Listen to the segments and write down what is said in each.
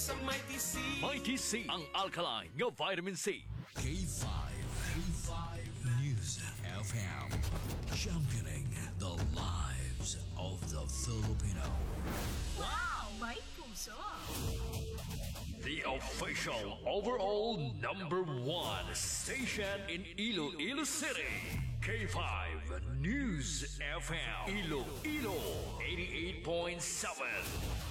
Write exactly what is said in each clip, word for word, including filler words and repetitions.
Sa Mighty C. Mighty C ang alkaline nga vitamin C. K five. K five News F M. Championing the lives of the Filipino. Wow! May puso! The official overall number one station in Iloilo City. K five News F M. Iloilo eighty-eight point seven.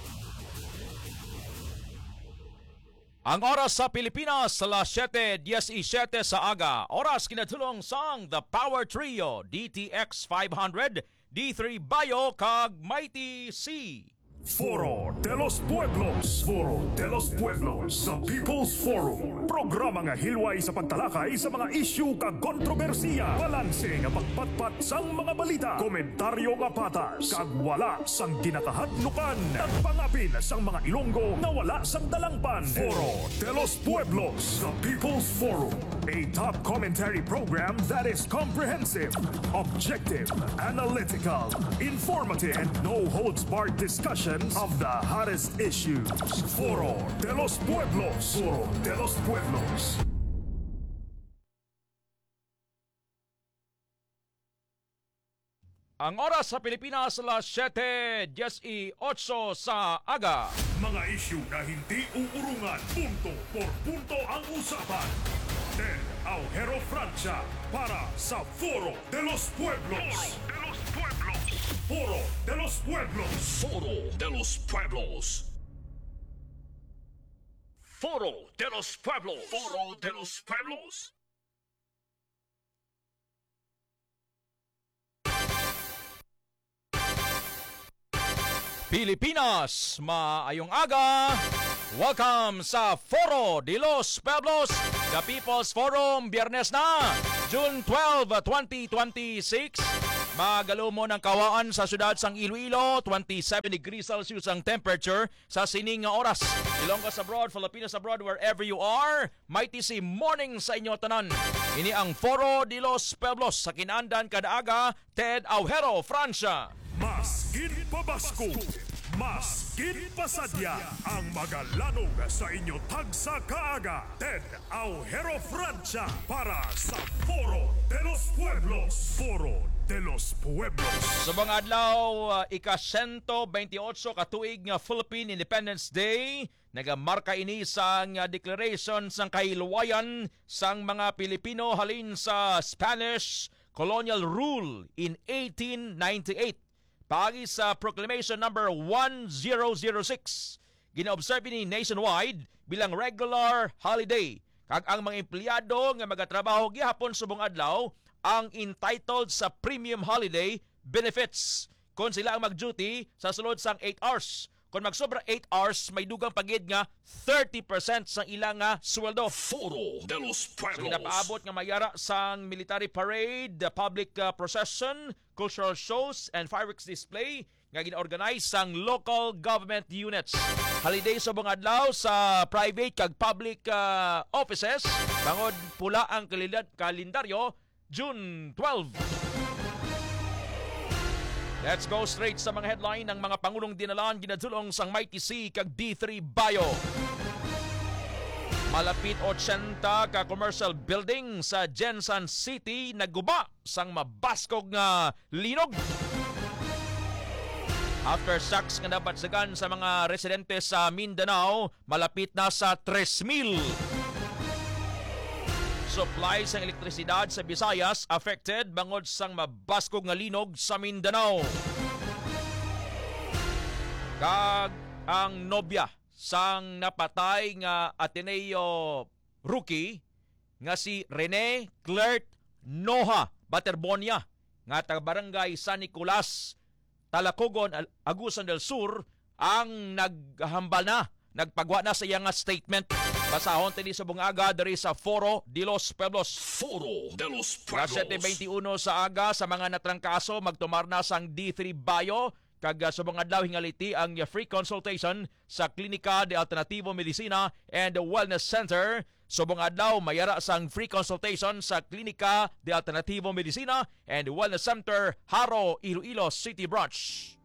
Ang oras sa Pilipinas, alas siyete diyesisiyete sa aga. Oras kinatulong sang The Power Trio, D T X five hundred, D three Bio, kag Mighty C. Foro de los Pueblos. Foro de los Pueblos sa People's Forum. Programa nga hilway sa pagtalakay sa mga isyu kag kontrobersiya. Balanse nga pagpatpat sang mga balita. Komentaryo nga patas. Kag wala sang ginakahadlukan. Nagpangapin sang mga Ilonggo na wala sang dalangpan. Foro de los Pueblos sa People's Forum. A top commentary program that is comprehensive, objective, analytical, informative, and no holds barred discussion of the hottest issues. Foro de los Pueblos. Foro de los Pueblos. Ang oras sa Pilipinas, alas siyete diyesisiyete sa aga. Mga isyu na hindi uurungan. Punto por punto ang usapan. Ted Aujero Francia para sa Foro de los Pueblos. Foro de los Pueblos. Foro de los Pueblos. Foro de los Pueblos. Foro de los Pueblos. Pilipinas, maayong aga! Welcome sa Foro de los Pueblos, the People's Forum, Biyernes na, June twelfth, twenty twenty-six. Magalumo ng kawaan sa syudad sang Iloilo, twenty-seven degrees Celsius ang temperature sa sining nga oras. Ilonggo abroad, Filipinas abroad, wherever you are, Mighty C morning sa inyo tanan. Ini ang Foro de los Pueblos sa kinandan kada aga, Ted Aujero Francia. Mas ginpabasko, mas ginpasadya ang magalanog sa inyo tagsa kaaga. Ted Aujero Francia para sa Foro de los Pueblos. Foro de los Pueblos. Subong adlaw, uh, ika-one twenty-eight katuig nga Philippine Independence Day. Nagamarka ini sang uh, declaration sang kahilwayan sang mga Pilipino halin sa Spanish colonial rule in eighteen ninety-eight. Pagi sa Proclamation number one thousand six, gina-observe ni nationwide bilang regular holiday. Kag ang mga empleyado nga magatrabaho gihapon subong adlaw ang entitled sa premium holiday benefits kung sila ang mag-duty sa sulod sang eight hours. Kung magsobra eight hours, may dugang pagid nga thirty percent sang ilang nga sweldo. Foro de los So Pueblos. ginapaabot nga mayara sang military parade, the public uh, procession, cultural shows, and fireworks display nga gina-organize sang local government units. Holiday sa buong adlaw sa private kag public uh, offices. Bangod pula ang kalendar- kalendaryo, June twelfth. Let's go straight sa mga headline ng mga Pangulong dinalaan ginadulong sang Mighty C kag D three Bio. Malapit eighty ka commercial building sa Jensan City naguba sang mabaskog nga linog. After shocks nga nabatsagan sa mga residente sa Mindanao, malapit na sa three mil. Supply sa elektrisidad sa Visayas affected bangod sang mabaskog nga linog sa Mindanao. Kag ang nobya sang napatay nga Ateneo rookie nga si Rene Clert Noha Baterbonia nga taga barangay San Nicolas, Talacogon, Agusan del Sur ang naghambal na, nagpagwa na sa iyang statement. Basahon tini sa bungaga diri sa Foro de los Pueblos. Foro de los Alas Pueblos. siyete twenty-one sa aga sa mga natrangkaso magtumar na sang D three Bio kag subong adlaw hingaliti ang free consultation sa Klinika de Alternativo Medicina and Wellness Center. Subong adlaw mayara sang free consultation sa Klinika de Alternativo Medicina and Wellness Center Haro, Iloilo City Branch.